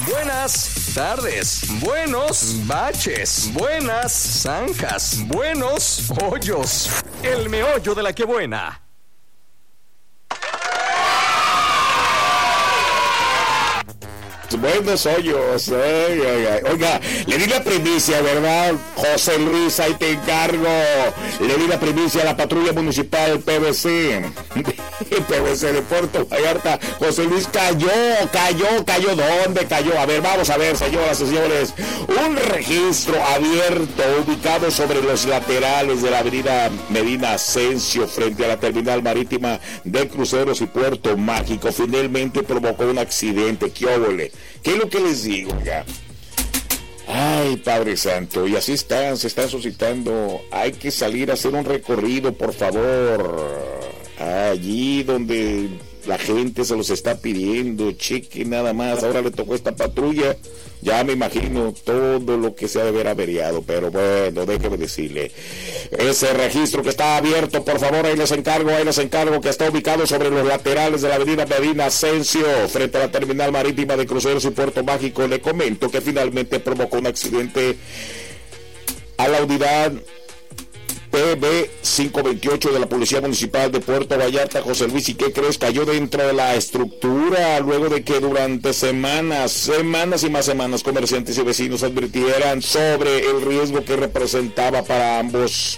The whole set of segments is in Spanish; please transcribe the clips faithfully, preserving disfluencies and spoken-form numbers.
Buenas tardes, buenos baches, buenas zanjas, buenos hoyos. El meollo de la que buena. Buenos hoyos, ay, ay, ay. Oiga, le di la primicia, ¿verdad? José Luis, ahí te encargo. Le di la primicia a la patrulla municipal P V C. P V C de Puerto Vallarta. José Luis cayó, cayó, cayó. ¿Dónde cayó? A ver, vamos a ver, señoras y señores. Un registro abierto ubicado sobre los laterales de la avenida Medina Ascencio frente a la terminal marítima de cruceros y Puerto Mágico finalmente provocó un accidente. ¿Qué óvole? ¿Qué es lo que les digo ya? Ay, Padre Santo, y así están, se están suscitando. Hay que salir a hacer un recorrido, por favor. Allí donde la gente se los está pidiendo, cheque nada más. Ahora le tocó esta patrulla. Ya me imagino todo lo que se ha de haber averiado, pero bueno, déjeme decirle. Ese registro que está abierto, por favor, ahí les encargo, ahí les encargo, que está ubicado sobre los laterales de la avenida Medina Ascencio, frente a la terminal marítima de cruceros y Puerto Mágico. Le comento que finalmente provocó un accidente a la unidad P B quinientos veintiocho de la Policía Municipal de Puerto Vallarta. José Luis, ¿y qué crees? Cayó dentro de la estructura luego de que durante semanas, semanas y más semanas, comerciantes y vecinos advirtieran sobre el riesgo que representaba para ambos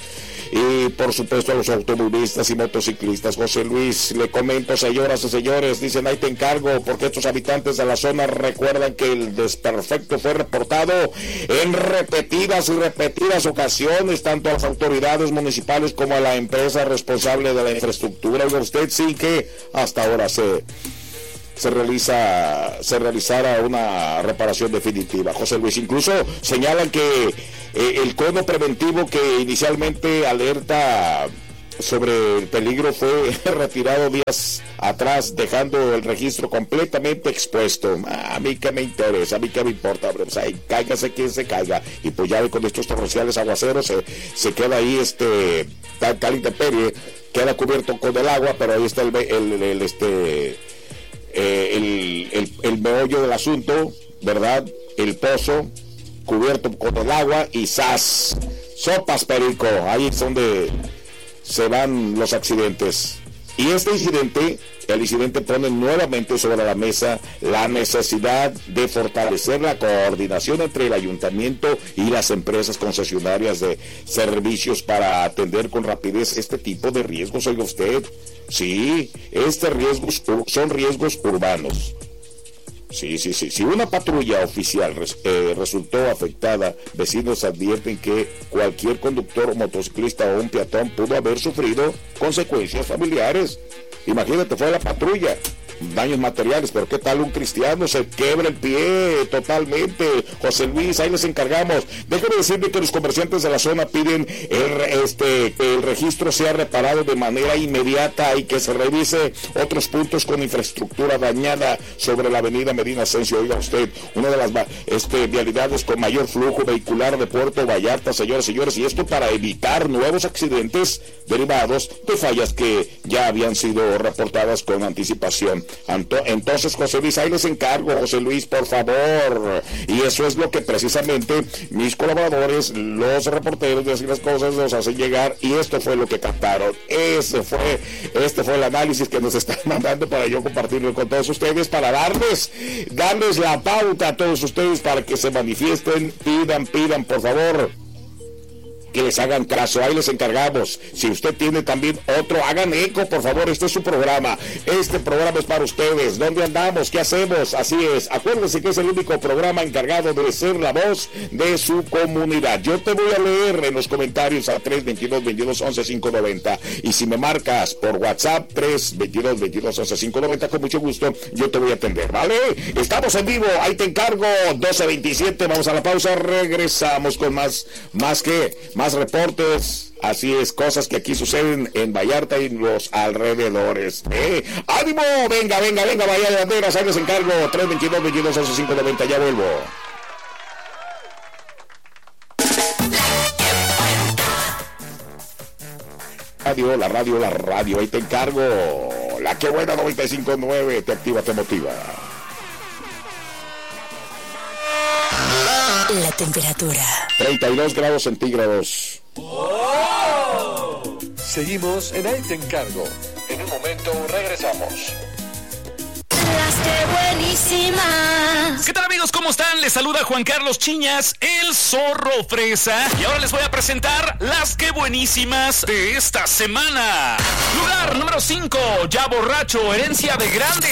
y por supuesto a los automovilistas y motociclistas. José Luis, le comento, señoras y señores, dicen ahí te encargo, porque estos habitantes de la zona recuerdan que el desperfecto fue reportado en repetidas y repetidas ocasiones, tanto a las autoridades municipales como a la empresa responsable de la infraestructura. Oiga usted, sí que hasta ahora se... se realiza se realizara una reparación definitiva. José Luis, incluso señalan que eh, el cono preventivo que inicialmente alerta sobre el peligro fue retirado días atrás, dejando el registro completamente expuesto. A mí que me interesa, a mí que me importa, pero, o sea, cáigase quien se caiga, y pues ya ve, con estos torrenciales aguaceros se, se queda ahí este tal, tal intemperie, queda cubierto con el agua, pero ahí está el, el, el, el este Eh, el, el, el meollo del asunto, ¿verdad? El pozo cubierto con el agua y ¡zas! Sopas, perico. Ahí es donde se van los accidentes. Y este incidente, el incidente pone nuevamente sobre la mesa la necesidad de fortalecer la coordinación entre el ayuntamiento y las empresas concesionarias de servicios para atender con rapidez este tipo de riesgos. Oiga usted, sí, estos riesgos son riesgos urbanos. Sí, sí, sí. Si una patrulla oficial res, eh, resultó afectada, vecinos advierten que cualquier conductor o motociclista o un peatón pudo haber sufrido consecuencias familiares. Imagínate, fue la patrulla, daños materiales, pero ¿qué tal un cristiano? Se quebra el pie totalmente. José Luis, ahí les encargamos. Déjame decirle que los comerciantes de la zona piden el, este, que el registro sea reparado de manera inmediata y que se revise otros puntos con infraestructura dañada sobre la avenida Medina Ascencio. Oiga usted, una de las este, vialidades con mayor flujo vehicular de Puerto Vallarta, señores y señores, y esto para evitar nuevos accidentes derivados de fallas que ya habían sido reportadas con anticipación. Entonces, José Luis, ahí les encargo, José Luis, por favor. Y eso es lo que precisamente mis colaboradores, los reporteros de así las cosas, nos hacen llegar, y esto fue lo que captaron. Ese fue, este fue el análisis que nos están mandando para yo compartirlo con todos ustedes, para darles, darles la pauta a todos ustedes para que se manifiesten, pidan, pidan, por favor, que les hagan caso. Ahí les encargamos. Si usted tiene también otro, hagan eco, por favor. Este es su programa. Este programa es para ustedes. ¿Dónde andamos? ¿Qué hacemos? Así es. Acuérdense que es el único programa encargado de ser la voz de su comunidad. Yo te voy a leer en los comentarios a tres veintidós, veintidós, once, quinientos noventa. Y si me marcas por WhatsApp, tres veintidós, veintidós, once, quinientos noventa, con mucho gusto yo te voy a atender, ¿vale? Estamos en vivo. Ahí te encargo. doce veintisiete. Vamos a la pausa. Regresamos con más, más que, más Más reportes, así es, cosas que aquí suceden en Vallarta y los alrededores. ¿eh? ¡Ánimo! Venga, venga, venga, Bahía de Banderas, ahí les encargo. tres veintidós, veintidós, once, quinientos noventa, ya vuelvo. Radio, la radio, la radio, ahí te encargo. La que buena noventa y cinco punto nueve, te activa, te motiva. La temperatura. treinta y dos grados centígrados. ¡Oh! Seguimos en Ahí Te Encargo. En un momento regresamos. Las que buenísimas. ¿Qué tal, amigos? ¿Cómo están? Les saluda Juan Carlos Chiñas, el Zorro Fresa. Y ahora les voy a presentar las que buenísimas de esta semana. Lugar número cinco, Ya Borracho, Herencia de Grande.